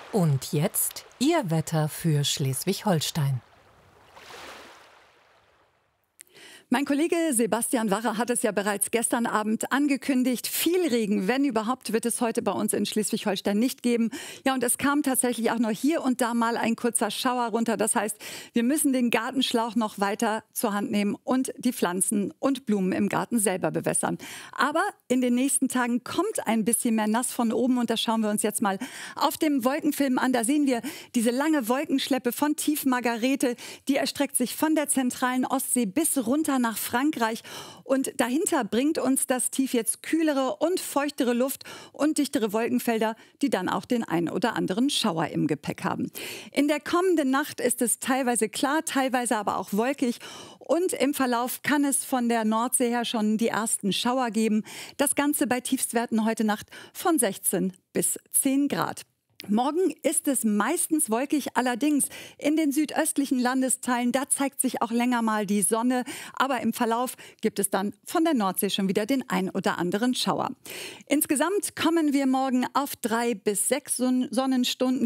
Und jetzt Ihr Wetter für Schleswig-Holstein. Mein Kollege Sebastian Warrer hat es ja bereits gestern Abend angekündigt. Viel Regen, wenn überhaupt, wird es heute bei uns in Schleswig-Holstein nicht geben. Ja, und es kam tatsächlich auch noch hier und da mal ein kurzer Schauer runter. Das heißt, wir müssen den Gartenschlauch noch weiter zur Hand nehmen und die Pflanzen und Blumen im Garten selber bewässern. Aber in den nächsten Tagen kommt ein bisschen mehr nass von oben und das schauen wir uns jetzt mal auf dem Wolkenfilm an. Da sehen wir diese lange Wolkenschleppe von Tief Margarete. Die erstreckt sich von der zentralen Ostsee bis runter nach Frankreich. Und dahinter bringt uns das Tief jetzt kühlere und feuchtere Luft und dichtere Wolkenfelder, die dann auch den ein oder anderen Schauer im Gepäck haben. In der kommenden Nacht ist es teilweise klar, teilweise aber auch wolkig. Und im Verlauf kann es von der Nordsee her schon die ersten Schauer geben. Das Ganze bei Tiefstwerten heute Nacht von 16 bis 10 Grad. Morgen ist es meistens wolkig, allerdings in den südöstlichen Landesteilen, da zeigt sich auch länger mal die Sonne. Aber im Verlauf gibt es dann von der Nordsee schon wieder den ein oder anderen Schauer. Insgesamt kommen wir morgen auf 3 bis 6 Sonnenstunden.